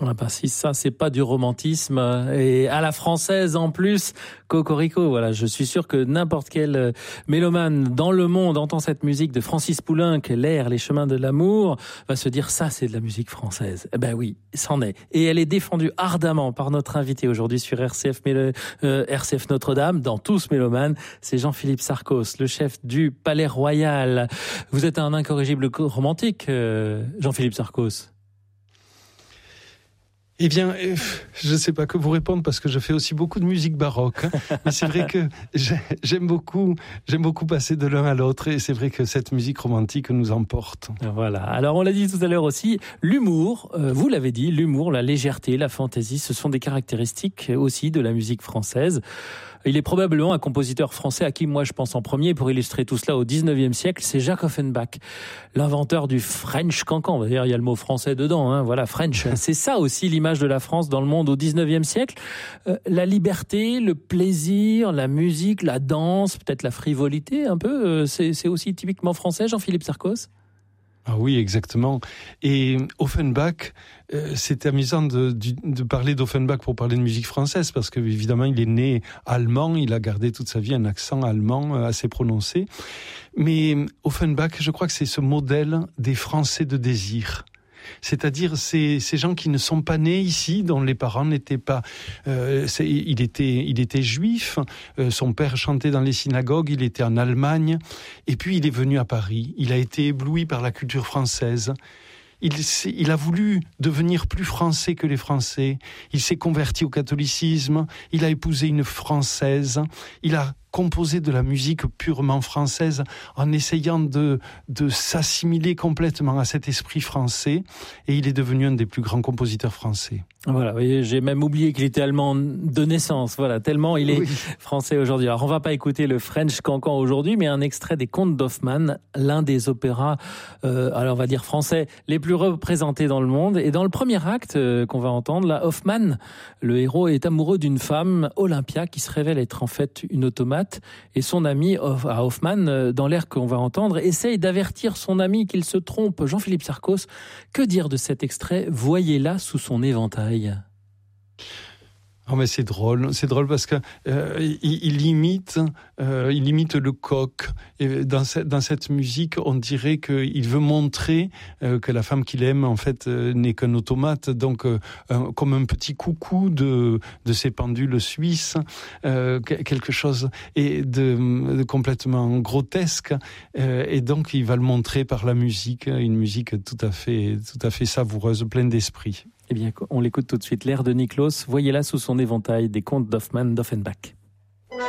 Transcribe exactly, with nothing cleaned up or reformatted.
Ah ben si ça c'est pas du romantisme et à la française en plus, cocorico, voilà, je suis sûr que n'importe quel mélomane dans le monde entend cette musique de Francis Poulenc, L'air, les chemins de l'amour, va se dire ça c'est de la musique française. Eh ben oui, c'en est. Et elle est défendue ardemment par notre invité aujourd'hui sur R C F, Mélo, euh, R C F Notre-Dame, dans Tous Mélomanes, c'est Jean-Philippe Sarcos, le chef du Palais Royal. Vous êtes un incorrigible romantique, euh, Jean-Philippe Sarcos. Eh bien, je ne sais pas que vous répondre parce que je fais aussi beaucoup de musique baroque. Hein. Mais c'est vrai que j'aime beaucoup, j'aime beaucoup passer de l'un à l'autre et c'est vrai que cette musique romantique nous emporte. Voilà. Alors on l'a dit tout à l'heure aussi, l'humour, euh, vous l'avez dit, l'humour, la légèreté, la fantaisie, ce sont des caractéristiques aussi de la musique française. Il est probablement un compositeur français à qui moi je pense en premier pour illustrer tout cela au dix-neuvième siècle, c'est Jacques Offenbach, l'inventeur du French cancan. D'ailleurs, il y a le mot français dedans, hein, voilà, French. C'est ça aussi l'image de la France dans le monde au dix-neuvième siècle. Euh, la liberté, le plaisir, la musique, la danse, peut-être la frivolité un peu, euh, c'est, c'est aussi typiquement français, Jean-Philippe Sarcos ? Ah oui, exactement. Et Offenbach, euh, c'est amusant de, de, de parler d'Offenbach pour parler de musique française, parce que évidemment, il est né allemand, il a gardé toute sa vie un accent allemand assez prononcé. Mais Offenbach, je crois que c'est ce modèle des Français de désir. C'est-à-dire ces, ces gens qui ne sont pas nés ici, dont les parents n'étaient pas... Euh, c'est, il, était, il était juif, euh, son père chantait dans les synagogues, il était en Allemagne, et puis il est venu à Paris. Il a été ébloui par la culture française. Il, il a voulu devenir plus français que les Français. Il s'est converti au catholicisme, il a épousé une Française, il a composer de la musique purement française en essayant de, de s'assimiler complètement à cet esprit français, et il est devenu un des plus grands compositeurs français. Voilà, oui, j'ai même oublié qu'il était allemand de naissance, voilà, tellement il est oui. français aujourd'hui. Alors on va pas écouter le French cancan aujourd'hui, mais un extrait des Contes d'Hoffmann, l'un des opéras, euh, alors on va dire français, les plus représentés dans le monde. Et dans le premier acte euh, qu'on va entendre, là, Hoffmann, le héros, est amoureux d'une femme, Olympia, qui se révèle être en fait une automate. Et son ami à Hoffmann, dans l'air qu'on va entendre, essaye d'avertir son ami qu'il se trompe. Jean-Philippe Sarcos, que dire de cet extrait ? Voyez-la sous son éventail. Oh mais c'est drôle, c'est drôle parce que euh, il, il imite, euh, il imite le coq. Et dans, ce, dans cette musique, on dirait qu'il veut montrer euh, que la femme qu'il aime en fait euh, n'est qu'un automate, donc euh, un, comme un petit coucou de de ces pendules suisses, euh, quelque chose et de, de complètement grotesque. Euh, et donc il va le montrer par la musique, une musique tout à fait, tout à fait savoureuse, pleine d'esprit. Eh bien, on l'écoute tout de suite, l'air de Niklos, voyez-la sous son éventail des Contes d'Hoffmann d'Offenbach.